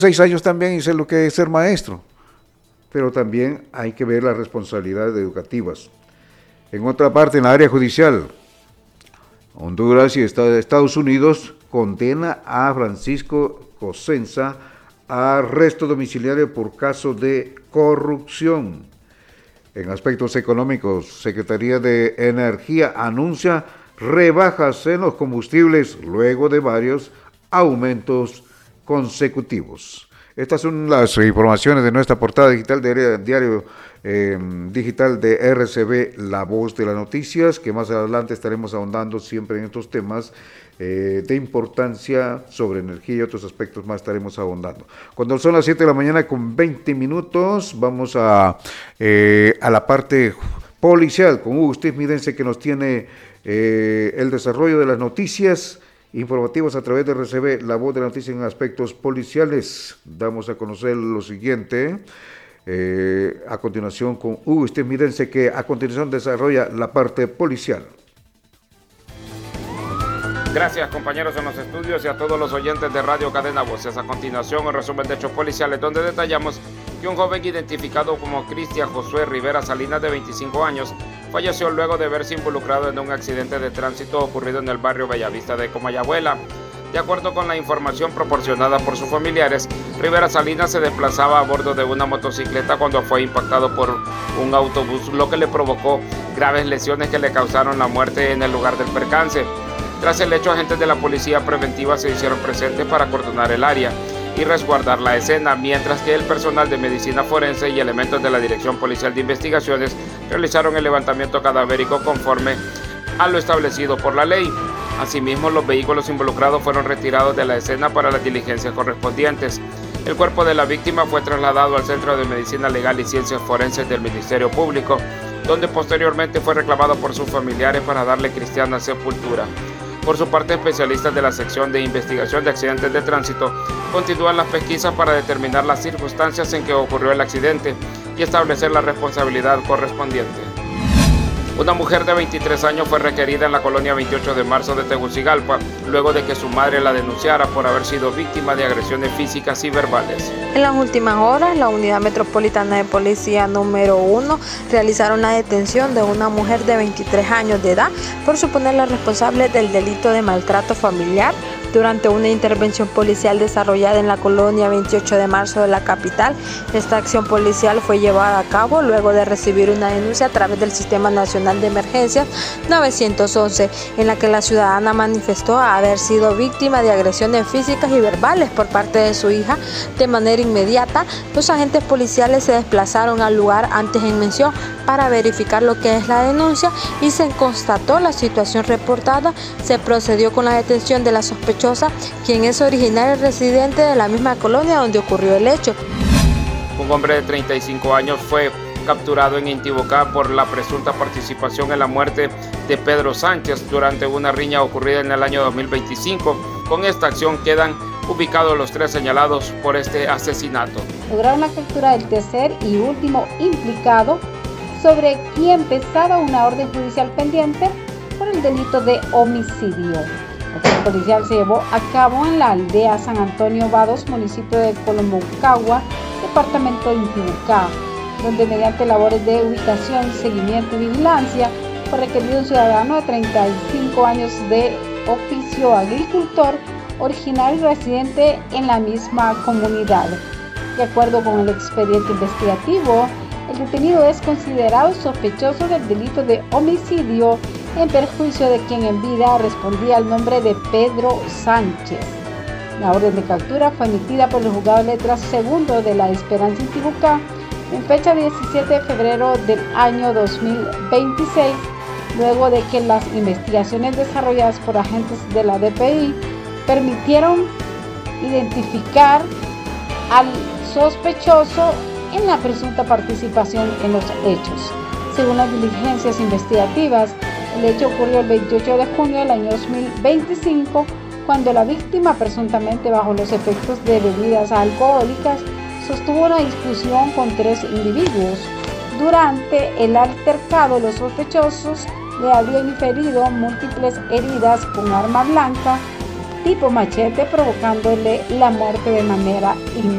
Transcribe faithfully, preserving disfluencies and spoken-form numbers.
Seis años también y sé lo que es ser maestro, pero también hay que ver las responsabilidades educativas. En otra parte, en la área judicial, Honduras y Estados Unidos condena a Francisco Cosenza a arresto domiciliario por caso de corrupción. En aspectos económicos, Secretaría de Energía anuncia rebajas en los combustibles luego de varios aumentos consecutivos. Estas son las informaciones de nuestra portada digital de diario eh, digital de R C B, La Voz de las Noticias, que más adelante estaremos ahondando siempre en estos temas eh, de importancia sobre energía y otros aspectos más estaremos ahondando. Cuando son las siete de la mañana con veinte minutos, vamos a, eh, a la parte policial con Hugo Steve Midense, que nos tiene eh, el desarrollo de las noticias informativos a través de R C B, La Voz de la Noticia en aspectos policiales. Damos a conocer lo siguiente eh, a continuación con Hugo Steve Midense, que a continuación desarrolla la parte policial. Gracias, compañeros en los estudios y a todos los oyentes de Radio Cadena Voces. A continuación, un resumen de hechos policiales donde detallamos que un joven identificado como Cristian Josué Rivera Salinas, de veinticinco años, falleció luego de verse involucrado en un accidente de tránsito ocurrido en el barrio Bellavista de Comayagüela. De acuerdo con la información proporcionada por sus familiares, Rivera Salinas se desplazaba a bordo de una motocicleta cuando fue impactado por un autobús, lo que le provocó graves lesiones que le causaron la muerte en el lugar del percance. Tras el hecho, agentes de la policía preventiva se hicieron presentes para acordonar el área y resguardar la escena, mientras que el personal de medicina forense y elementos de la Dirección Policial de Investigaciones realizaron el levantamiento cadavérico conforme a lo establecido por la ley. Asimismo, los vehículos involucrados fueron retirados de la escena para las diligencias correspondientes. El cuerpo de la víctima fue trasladado al Centro de Medicina Legal y Ciencias Forenses del Ministerio Público, donde posteriormente fue reclamado por sus familiares para darle cristiana sepultura. Por su parte, especialistas de la sección de investigación de accidentes de tránsito continúan las pesquisas para determinar las circunstancias en que ocurrió el accidente y establecer la responsabilidad correspondiente. Una mujer de veintitrés años fue requerida en la colonia veintiocho de marzo de Tegucigalpa, luego de que su madre la denunciara por haber sido víctima de agresiones físicas y verbales. En las últimas horas, la Unidad Metropolitana de Policía número uno realizaron la detención de una mujer de veintitrés años de edad por suponerla responsable del delito de maltrato familiar durante una intervención policial desarrollada en la colonia veintiocho de marzo de la capital. Esta acción policial fue llevada a cabo luego de recibir una denuncia a través del Sistema Nacional de Emergencias novecientos once, en la que la ciudadana manifestó haber sido víctima de agresiones físicas y verbales por parte de su hija. De manera inmediata, los agentes policiales se desplazaron al lugar antes en mención para verificar lo que es la denuncia y se constató la situación reportada. Se procedió con la detención de la sospechosa, quien es originario y residente de la misma colonia donde ocurrió el hecho. Un hombre de treinta y cinco años fue capturado en Intibucá por la presunta participación en la muerte de Pedro Sánchez durante una riña ocurrida en el año dos mil veinticinco. Con esta acción quedan ubicados los tres señalados por este asesinato. Lograron la captura del tercer y último implicado, sobre quien pesaba una orden judicial pendiente por el delito de homicidio. La acción policial se llevó a cabo en la aldea San Antonio Vados, municipio de Colomoncagua, departamento de Intibucá, donde mediante labores de ubicación, seguimiento y vigilancia fue requerido un ciudadano de treinta y cinco años de oficio agricultor, originario y residente en la misma comunidad. De acuerdo con el expediente investigativo, el detenido es considerado sospechoso del delito de homicidio en perjuicio de quien en vida respondía al nombre de Pedro Sánchez. La orden de captura fue emitida por el juzgado de letras segundo de La Esperanza Intibucá en fecha diecisiete de febrero del año dos mil veintiséis, luego de que las investigaciones desarrolladas por agentes de la D P I permitieron identificar al sospechoso en la presunta participación en los hechos. Según las diligencias investigativas, el hecho ocurrió el veintiocho de junio del año dos mil veinticinco, cuando la víctima, presuntamente bajo los efectos de bebidas alcohólicas, sostuvo una discusión con tres individuos. Durante el altercado, los sospechosos le habrían inferido múltiples heridas con arma blanca tipo machete, provocándole la muerte de manera inmediata.